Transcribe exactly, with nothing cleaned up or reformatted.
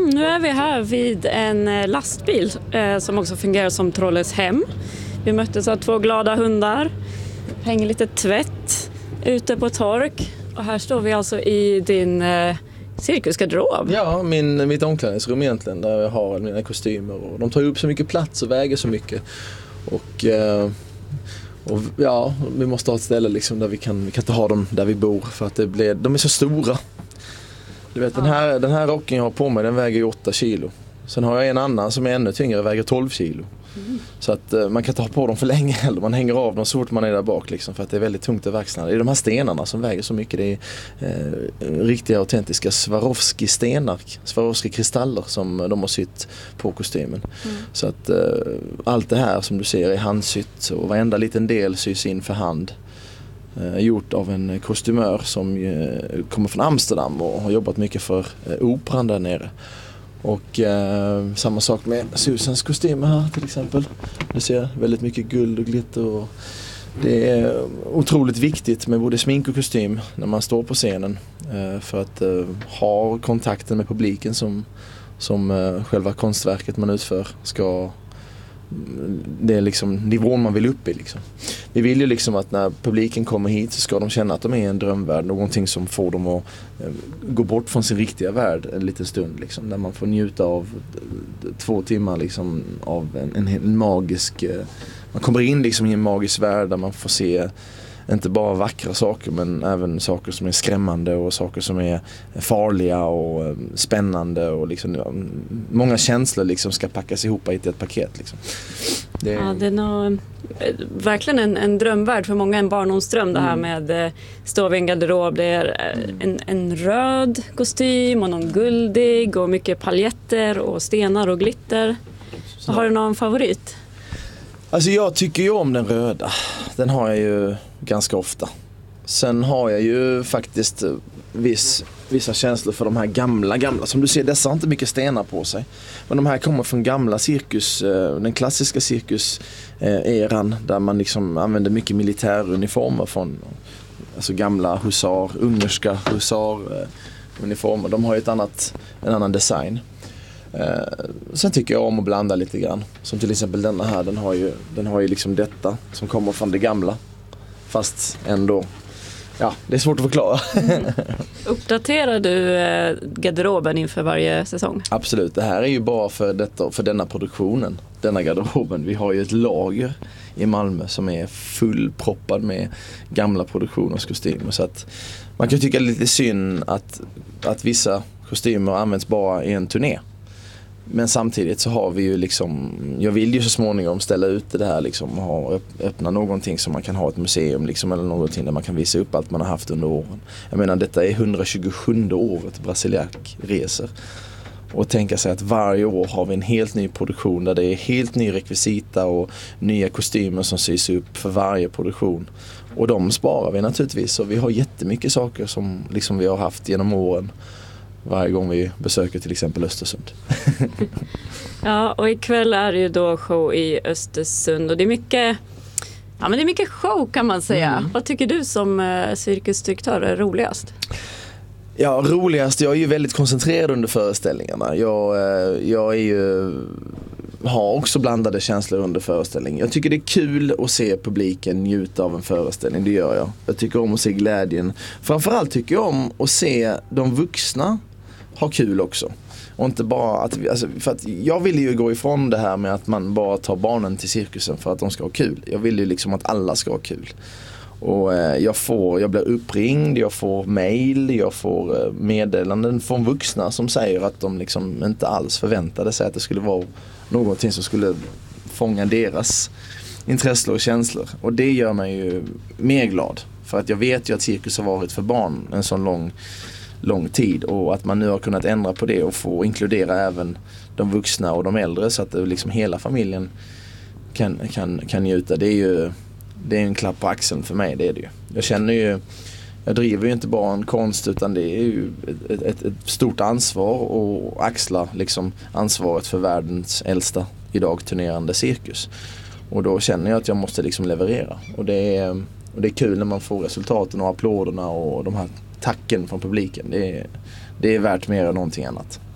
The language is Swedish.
Mm, nu är vi här vid en lastbil eh, som också fungerar som Trollhättshem. Vi möttes av två glada hundar, hänger lite tvätt ute på tork. Och här står vi alltså i din eh, cirkusgarderob. Ja, min, mitt omklädningsrum egentligen, där jag har mina kostymer. Och de tar upp så mycket plats och väger så mycket. Och, eh, och ja, vi måste ha ett ställe liksom där vi kan, vi kan inte ha dem där vi bor. För att det blir, de är så stora. Du vet, ja. den, här, den här rocken jag har på mig, den väger ju åtta kilo. Sen har jag en annan som är ännu tyngre, väger tolv kilo. Mm. Så att uh, man kan inte ha på dem för länge heller. Man hänger av dem så fort man är där bak liksom, för att det är väldigt tungt i verkstaden. Det är de här stenarna som väger så mycket. Det är uh, riktiga autentiska Swarovski-stenar, Swarovski-kristaller som de har sytt på kostymen. Mm. Så att uh, allt det här som du ser är handsytt och varenda liten del sys in för hand. Uh, gjort av en kostymör som uh, kommer från Amsterdam och har jobbat mycket för uh, operan där nere. Och eh, samma sak med Susans kostymer här till exempel. Du ser väldigt mycket guld och glitter. Och det är otroligt viktigt med både smink och kostym när man står på scenen. Eh, för att eh, ha kontakten med publiken som, som eh, själva konstverket man utför ska... Det är liksom nivån man vill upp i liksom. Vi vill ju liksom att när publiken kommer hit så ska de känna att de är i en drömvärld, någonting som får dem att eh, gå bort från sin riktiga värld en liten stund liksom, där man får njuta av två timmar liksom av en, en, en magisk eh, man kommer in liksom i en magisk värld där man får se inte bara vackra saker men även saker som är skrämmande och saker som är farliga och spännande och liksom, ja, många känslor liksom ska packas ihop i ett paket liksom. Det är... Ja, det är nog verkligen en, en drömvärld för många, en barndomsdröm det här mm. med stå vid en garderob. Det är en, en röd kostym och någon guldig och mycket paljetter och stenar och glitter. Så. Har du någon favorit? Alltså jag tycker ju om den röda. Den har jag ju ganska ofta. Sen har jag ju faktiskt viss, vissa känslor för de här gamla, gamla. Som du ser, dessa har inte mycket stenar på sig. Men de här kommer från gamla cirkus, den klassiska cirkus-eran. Där man liksom använder mycket militäruniformer från alltså gamla husar, ungerska husaruniformer. De har ju ett annat, en annan design. Eh, sen tycker jag om att blanda lite grann. Som till exempel denna här, den har ju, den har ju liksom detta som kommer från det gamla. Fast ändå, ja, det är svårt att förklara. Mm. Uppdaterar du eh, garderoben inför varje säsong? Absolut, det här är ju bara för, detta, för denna produktionen, denna garderoben. Vi har ju ett lager i Malmö som är fullproppad med gamla produktionskostymer. Så att man kan tycka lite synd att, att vissa kostymer används bara i en turné. Men samtidigt så har vi ju liksom, jag vill ju så småningom ställa ut det här liksom, och ha, öppna någonting som man kan ha ett museum liksom, eller någonting där man kan visa upp allt man har haft under åren. Jag menar, detta är etthundratjugosjunde året Brasiliac reser. Och tänka sig att varje år har vi en helt ny produktion där det är helt ny rekvisita och nya kostymer som sys upp för varje produktion. Och de sparar vi naturligtvis, och vi har jättemycket saker som liksom vi har haft genom åren. Varje gång vi besöker till exempel Östersund. Ja, och ikväll är det ju då show i Östersund. Och det är mycket, ja, men det är mycket show kan man säga. Mm. Vad tycker du som eh, cirkusdirektör är roligast? Ja, roligast. Jag är ju väldigt koncentrerad under föreställningarna. Jag, eh, jag är ju, har också blandade känslor under föreställningen. Jag tycker det är kul att se publiken njuta av en föreställning. Det gör jag. Jag tycker om att se glädjen. Framförallt tycker jag om att se de vuxna ha kul också. Och inte bara att, vi, alltså, för att jag vill ju gå ifrån det här med att man bara tar barnen till cirkusen för att de ska ha kul. Jag vill ju liksom att alla ska ha kul. Och eh, jag får, jag blir uppringd, jag får mejl, jag får eh, meddelanden från vuxna som säger att de liksom inte alls förväntade sig att det skulle vara någonting som skulle fånga deras intressen och känslor. Och det gör mig ju mer glad. För att jag vet ju att cirkus har varit för barn en sån lång, lång tid. Och att man nu har kunnat ändra på det och få inkludera även de vuxna och de äldre. Så att det liksom hela familjen kan, kan, kan njuta. Det är ju det är en klapp på axeln för mig, det är det ju. Jag känner ju, jag driver ju inte bara en konst, utan det är ju ett, ett, ett stort ansvar och axla liksom ansvaret för världens äldsta idag turnerande cirkus. Och då känner jag att jag måste liksom leverera. Och det är, och det är kul när man får resultaten och applåderna och de här tacken från publiken. Det är, det är värt mer än någonting annat.